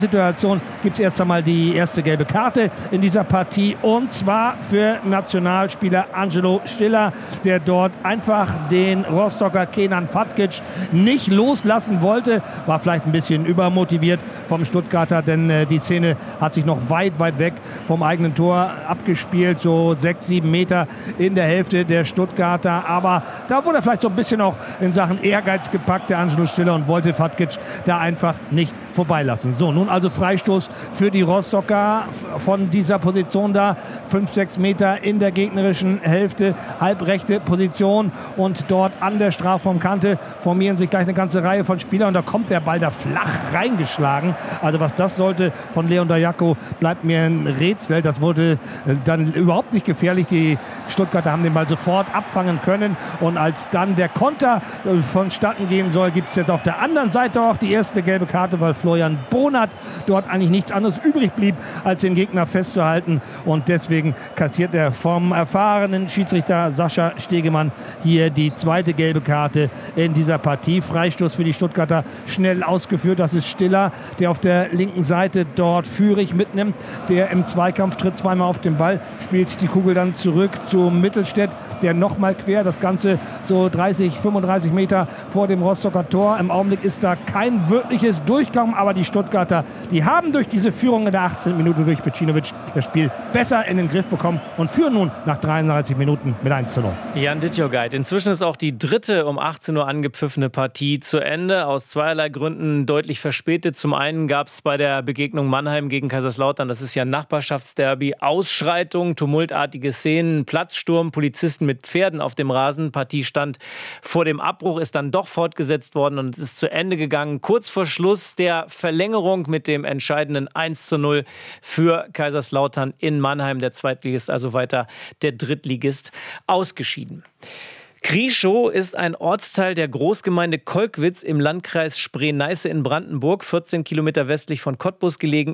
Situation gibt es erst einmal die erste gelbe Karte in dieser Partie, und zwar für Nationalspieler Angelo Stiller, der dort einfach den Rostocker Kenan Fatkic nicht loslassen wollte. War vielleicht ein bisschen übermotiviert vom Stuttgarter, denn die Szene hat sich noch weit weg vom eigenen Tor abgespielt, so 6-7 Meter in der Hälfte der Stuttgarter. Aber da wurde er vielleicht so ein bisschen auch in Sachen Ehrgeiz gepackt, der Angelo Stiller, und wollte Fatkic da einfach nicht vorbeilassen. So, nun also Freistoß für die Rostocker von dieser Position da. 5-6 Meter in der gegnerischen Hälfte, halbrechte Position, und dort an der Strafraumkante formieren sich gleich eine ganze Reihe von Spielern, und da kommt der Ball da flach reingeschlagen. Also was das sollte von Leon Dajako, bleibt mir ein Rätsel. Das wurde dann überhaupt nicht gefährlich. Die Stuttgarter haben den Ball sofort abfangen können, und als dann der Konter vonstatten gehen soll, gibt es jetzt auf der anderen Seite auch die erste gelbe Karte, weil Florian Bonert dort eigentlich nichts anderes übrig blieb, als den Gegner festzuhalten, und deswegen kassiert er vom erfahrenen Schiedsrichter Sascha Stegemann hier die zweite gelbe Karte in dieser Partie. Freistoß für die Stuttgarter, schnell ausgeführt. Das ist Stiller, der auf der linken Seite dort Führig mitnimmt, der im Zweikampf tritt zweimal auf den Ball, spielt die Kugel dann zurück zu Mittelstädt, der nochmal quer, das Ganze so 35 Meter vor dem Rostocker Tor. Im Augenblick ist da kein wirkliches Durchkommen, aber die Stuttgarter, die haben durch diese Führung in der 18. Minute durch Pecinovic das Spiel besser in den Griff bekommen und führen nun nach 33 Minuten mit 1:0. Jan Dittjogait. Inzwischen ist auch die dritte um 18 Uhr angepfiffene Partie zu Ende. Aus zweierlei Gründen deutlich verspätet. Zum einen gab es bei der Begegnung Mannheim gegen Kaiserslautern, das ist ja ein Nachbarschaftsderby, Ausschreitungen, tumultartige Szenen, Platzsturm, Polizisten mit Pferden auf dem Rasen. Partie stand vor dem Abbruch, ist dann doch fortgesetzt worden und es ist zu Ende gegangen. Kurz vor Schluss der Verlängerung mit dem entscheidenden 1:0 für Kaiserslautern in Mannheim. Der Zweitligist, also weiter der Drittligist, ausgeschieden. Krieschow ist ein Ortsteil der Großgemeinde Kolkwitz im Landkreis Spree-Neiße in Brandenburg, 14 Kilometer westlich von Cottbus gelegen,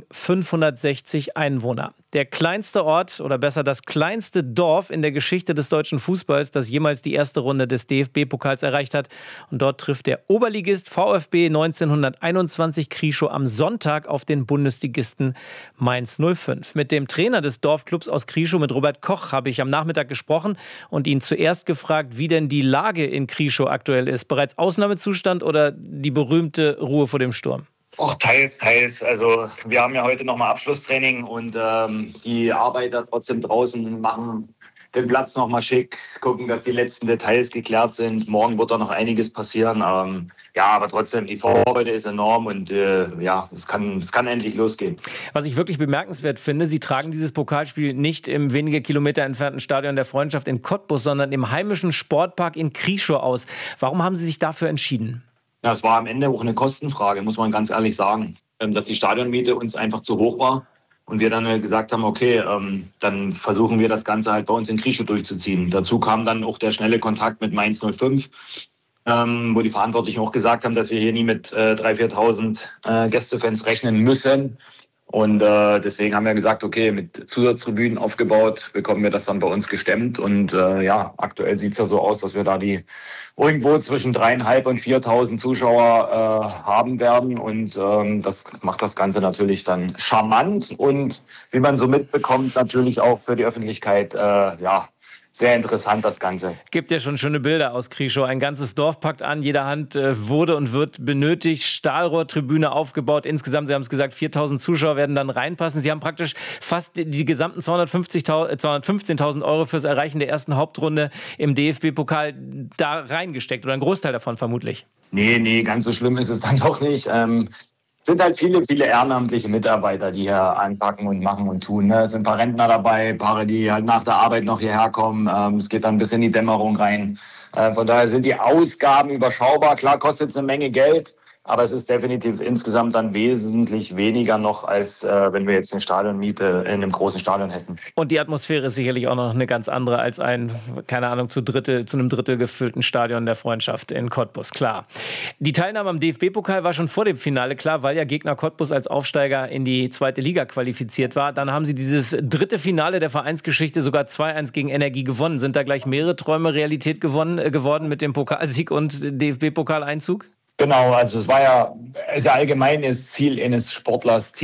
560 Einwohner. Der kleinste Ort, oder besser das kleinste Dorf in der Geschichte des deutschen Fußballs, das jemals die erste Runde des DFB-Pokals erreicht hat. Und dort trifft der Oberligist VfB 1921 Krieschow am Sonntag auf den Bundesligisten Mainz 05. Mit dem Trainer des Dorfclubs aus Krieschow, mit Robert Koch, habe ich am Nachmittag gesprochen und ihn zuerst gefragt, wie denn die Lage in Krieschow aktuell ist. Bereits Ausnahmezustand oder die berühmte Ruhe vor dem Sturm? Och, teils. Also wir haben ja heute nochmal Abschlusstraining und die Arbeiter trotzdem draußen machen den Platz nochmal schick, gucken, dass die letzten Details geklärt sind. Morgen wird da noch einiges passieren. Aber trotzdem, die Vorfreude ist enorm und es kann endlich losgehen. Was ich wirklich bemerkenswert finde, Sie tragen dieses Pokalspiel nicht im wenige Kilometer entfernten Stadion der Freundschaft in Cottbus, sondern im heimischen Sportpark in Krieschow aus. Warum haben Sie sich dafür entschieden? Ja, es war am Ende auch eine Kostenfrage, muss man ganz ehrlich sagen, dass die Stadionmiete uns einfach zu hoch war und wir dann gesagt haben, okay, dann versuchen wir das Ganze halt bei uns in Krieschow durchzuziehen. Dazu kam dann auch der schnelle Kontakt mit Mainz 05, wo die Verantwortlichen auch gesagt haben, dass wir hier nie mit 3.000, 4.000 Gästefans rechnen müssen. Und deswegen haben wir gesagt, okay, mit Zusatztribünen aufgebaut, bekommen wir das dann bei uns gestemmt. Und aktuell sieht es ja so aus, dass wir da die irgendwo zwischen 3.500 und 4.000 Zuschauer haben werden. Und das macht das Ganze natürlich dann charmant und, wie man so mitbekommt, natürlich auch für die Öffentlichkeit sehr interessant, das Ganze. Gibt ja schon schöne Bilder aus Krieschow. Ein ganzes Dorf packt an, jeder Hand wurde und wird benötigt. Stahlrohrtribüne aufgebaut. Insgesamt, Sie haben es gesagt, 4.000 Zuschauer werden dann reinpassen. Sie haben praktisch fast die gesamten 215.000 Euro fürs Erreichen der ersten Hauptrunde im DFB-Pokal da reingesteckt. Oder ein Großteil davon vermutlich. Nee, ganz so schlimm ist es dann doch nicht. Sind halt viele ehrenamtliche Mitarbeiter, die hier anpacken und machen und tun. Es sind ein paar Rentner dabei, Paare, die halt nach der Arbeit noch hierher kommen. Es geht dann bis in die Dämmerung rein. Von daher sind die Ausgaben überschaubar. Klar kostet es eine Menge Geld, aber es ist definitiv insgesamt dann wesentlich weniger noch, als wenn wir jetzt eine Stadionmiete in einem großen Stadion hätten. Und die Atmosphäre ist sicherlich auch noch eine ganz andere als ein, keine Ahnung, zu einem Drittel gefüllten Stadion der Freundschaft in Cottbus, klar. Die Teilnahme am DFB-Pokal war schon vor dem Finale klar, weil ja Gegner Cottbus als Aufsteiger in die zweite Liga qualifiziert war. Dann haben sie dieses dritte Finale der Vereinsgeschichte sogar 2-1 gegen Energie gewonnen. Sind da gleich mehrere Träume Realität geworden mit dem Pokalsieg und DFB-Pokaleinzug? Genau, also es war ja allgemein das Ziel eines Sportlers.